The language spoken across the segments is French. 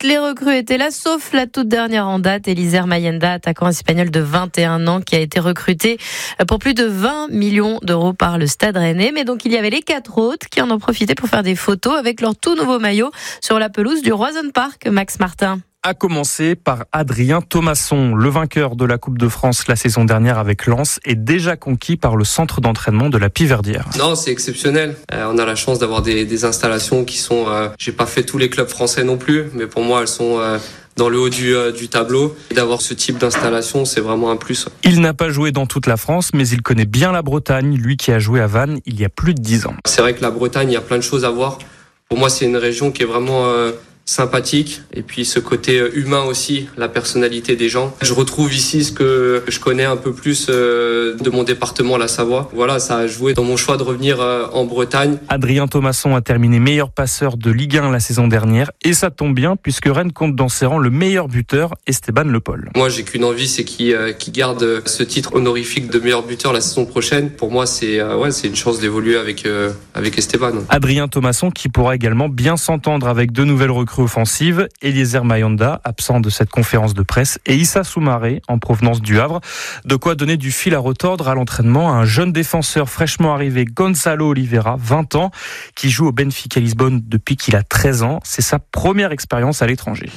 les recrues étaient là, sauf la toute dernière en date, Éliser Mayenda, attaquant espagnol de 21 ans, qui a été recruté pour plus de 20 millions d'euros par le Stade Rennais. Mais donc, il y avait les 4 autres qui en ont profité pour faire des photos avec leur tout nouveau maillot sur la pelouse du Roison Park, Max Martin. A commencer par Adrien Thomasson, le vainqueur de la Coupe de France la saison dernière avec Lens, est déjà conquis par le centre d'entraînement de la Piverdière. Non, c'est exceptionnel. On a la chance d'avoir des installations qui sont... j'ai pas fait tous les clubs français non plus, mais pour moi, elles sont... dans le haut du tableau. Et d'avoir ce type d'installation, c'est vraiment un plus. Il n'a pas joué dans toute la France, mais il connaît bien la Bretagne, lui qui a joué à Vannes il y a plus de 10 ans. C'est vrai que la Bretagne, il y a plein de choses à voir. Pour moi, c'est une région qui est vraiment sympathique. Et puis ce côté humain aussi, la personnalité des gens. Je retrouve ici ce que je connais un peu plus de mon département, la Savoie. Voilà, ça a joué dans mon choix de revenir en Bretagne. Adrien Thomasson a terminé meilleur passeur de Ligue 1 la saison dernière. Et ça tombe bien, puisque Rennes compte dans ses rangs le meilleur buteur, Esteban Le Paul. Moi, j'ai qu'une envie, c'est qu'il garde ce titre honorifique de meilleur buteur la saison prochaine. Pour moi, c'est une chance d'évoluer avec Esteban. Adrien Thomasson qui pourra également bien s'entendre avec de nouvelles recrues offensive, Éliser Mayenda, absent de cette conférence de presse, et Issa Soumaré, en provenance du Havre. De quoi donner du fil à retordre à l'entraînement à un jeune défenseur fraîchement arrivé, Gonzalo Oliveira, 20 ans, qui joue au Benfica Lisbonne depuis qu'il a 13 ans. C'est sa première expérience à l'étranger.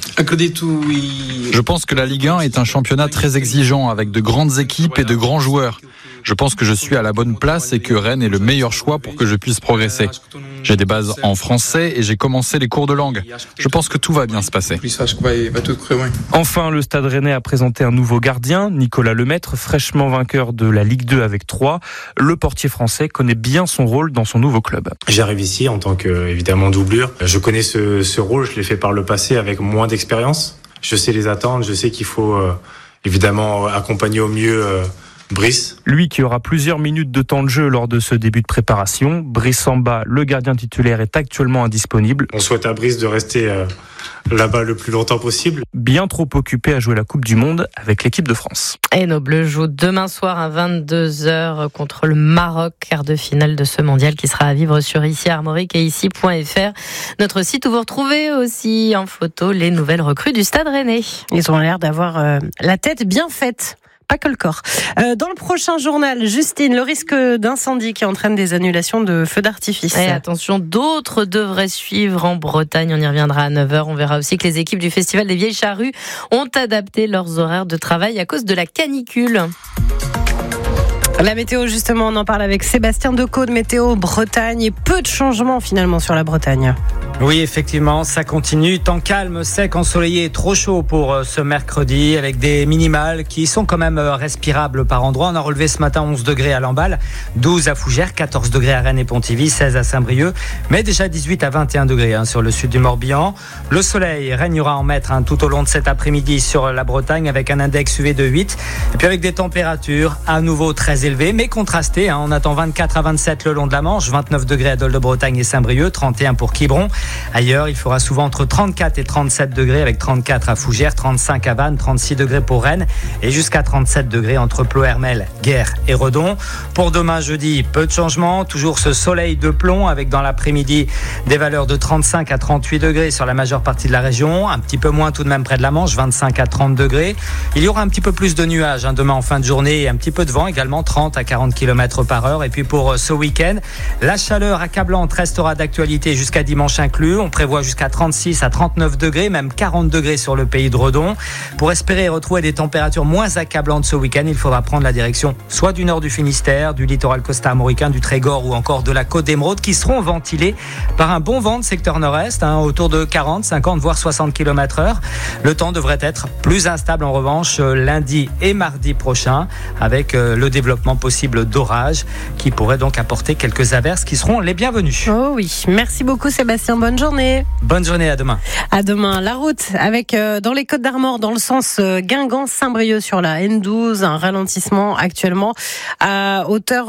Je pense que la Ligue 1 est un championnat très exigeant, avec de grandes équipes et de grands joueurs. Je pense que je suis à la bonne place et que Rennes est le meilleur choix pour que je puisse progresser. J'ai des bases en français et j'ai commencé les cours de langue. Je pense que tout va bien se passer. Enfin, le Stade Rennais a présenté un nouveau gardien, Nicolas Lemaître, fraîchement vainqueur de la Ligue 2 avec 3. Le portier français connaît bien son rôle dans son nouveau club. J'arrive ici en tant que, évidemment, doublure. Je connais ce rôle, je l'ai fait par le passé avec moins d'expérience. Je sais les attendre, je sais qu'il faut évidemment accompagner au mieux Brice. Lui qui aura plusieurs minutes de temps de jeu lors de ce début de préparation. Brice Samba, le gardien titulaire, est actuellement indisponible. On souhaite à Brice de rester là-bas le plus longtemps possible. Bien trop occupé à jouer la Coupe du Monde avec l'équipe de France. Et nos Bleus jouent demain soir à 22h contre le Maroc, quart de finale de ce mondial qui sera à vivre sur ici Armorique et ici.fr. Notre site où vous retrouvez aussi en photo les nouvelles recrues du Stade Rennais. Ils ont l'air d'avoir la tête bien faite. Pas que le corps. Dans le prochain journal, Justine, le risque d'incendie qui entraîne des annulations de feux d'artifice. Et attention, d'autres devraient suivre en Bretagne. On y reviendra à 9h. On verra aussi que les équipes du Festival des Vieilles Charrues ont adapté leurs horaires de travail à cause de la canicule. La météo, justement, on en parle avec Sébastien Decaux de Météo Bretagne et peu de changements finalement sur la Bretagne. Oui, effectivement, ça continue. Temps calme, sec, ensoleillé et trop chaud pour ce mercredi avec des minimales qui sont quand même respirables par endroits. On a relevé ce matin 11 degrés à Lamballe, 12 à Fougères, 14 degrés à Rennes et Pontivy, 16 à Saint-Brieuc, mais déjà 18 à 21 degrés sur le sud du Morbihan. Le soleil régnera en maître tout au long de cet après-midi sur la Bretagne avec un index UV de 8 et puis avec des températures à nouveau très élevées mais contrastées. On attend 24 à 27 le long de la Manche, 29 degrés à Dol-de-Bretagne et Saint-Brieuc, 31 pour Quiberon. Ailleurs, il fera souvent entre 34 et 37 degrés avec 34 à Fougères, 35 à Vannes, 36 degrés pour Rennes et jusqu'à 37 degrés entre Ploërmel, Guer et Redon. Pour demain jeudi, peu de changements, toujours ce soleil de plomb avec dans l'après-midi des valeurs de 35 à 38 degrés sur la majeure partie de la région, un petit peu moins tout de même près de la Manche, 25 à 30 degrés. Il y aura un petit peu plus de nuages demain en fin de journée et un petit peu de vent également, 30 à 40 km par heure. Et puis pour ce week-end, la chaleur accablante restera d'actualité jusqu'à dimanche inclus. On prévoit jusqu'à 36 à 39 degrés, même 40 degrés sur le pays de Redon. Pour espérer retrouver des températures moins accablantes ce week-end, il faudra prendre la direction soit du nord du Finistère, du littoral costa-armoricain, du Trégor ou encore de la côte d'Émeraude qui seront ventilés par un bon vent de secteur nord-est, autour de 40, 50 voire 60 km/h. Le temps devrait être plus instable en revanche lundi et mardi prochain avec le développement possible d'orages qui pourraient donc apporter quelques averses qui seront les bienvenues. Oh oui, merci beaucoup Sébastien. Bonne journée. Bonne journée, à demain. À demain. La route avec dans les Côtes d'Armor dans le sens Guingamp-Saint-Brieuc sur la N12, un ralentissement actuellement à hauteur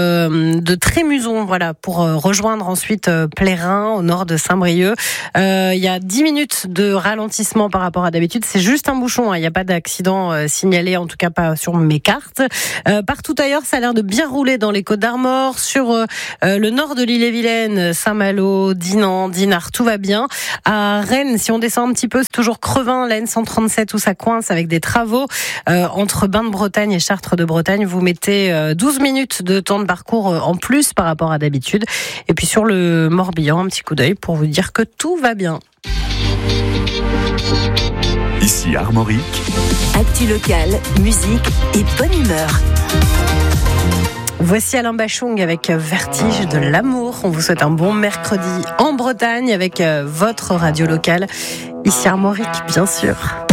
de Trémuson, voilà, pour rejoindre ensuite Plérin au nord de Saint-Brieuc. Il y a 10 minutes de ralentissement par rapport à d'habitude, c'est juste un bouchon, il n'y a pas d'accident signalé, en tout cas pas sur mes cartes. Partout ailleurs d'ailleurs, ça a l'air de bien rouler dans les Côtes-d'Armor, sur le nord de l'Ille-et-Vilaine, Saint-Malo, Dinan, Dinard, tout va bien. À Rennes, si on descend un petit peu, c'est toujours Crevin, la N137 où ça coince avec des travaux. Entre Bain-de-Bretagne et Chartres de Bretagne, vous mettez 12 minutes de temps de parcours en plus par rapport à d'habitude. Et puis sur le Morbihan, un petit coup d'œil pour vous dire que tout va bien. Ici Armorique. Actu locale, musique et bonne humeur. Voici Alain Bachung avec Vertige de l'amour. On vous souhaite un bon mercredi en Bretagne avec votre radio locale. Ici Armorique, bien sûr.